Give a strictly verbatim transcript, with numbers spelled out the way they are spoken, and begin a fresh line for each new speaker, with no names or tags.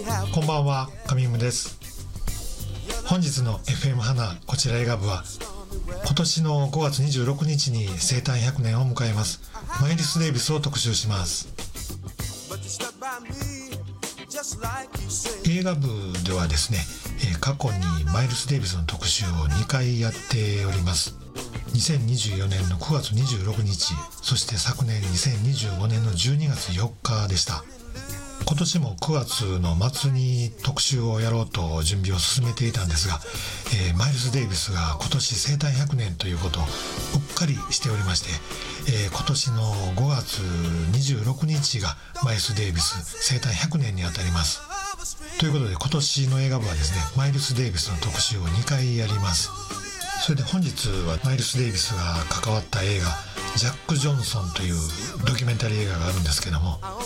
こんばんは、カミムです。本日の エフエム 花こちら映画部は今年のごがつにじゅうろくにちに生誕ひゃくねんを迎えますマイルス・デイビスを特集します。映画部ではですね、過去にマイルス・デイビスの特集をにかいやっております。にせんにじゅうよねんのくがつにじゅうろくにち、そして昨年にせんにじゅうごねんのじゅうにがつよっかでした。今年もくがつの末に特集をやろうと準備を進めていたんですが、えー、マイルス・デイビスが今年生誕ひゃくねんということをうっかりしておりまして、えー、今年のごがつにじゅうろくにちがマイルス・デイビス生誕ひゃくねんにあたります。ということで今年の映画部はですね、マイルス・デイビスの特集をにかいやります。それで本日はマイルス・デイビスが関わった映画ジャック・ジョンソンというドキュメンタリー映画があるんですけども、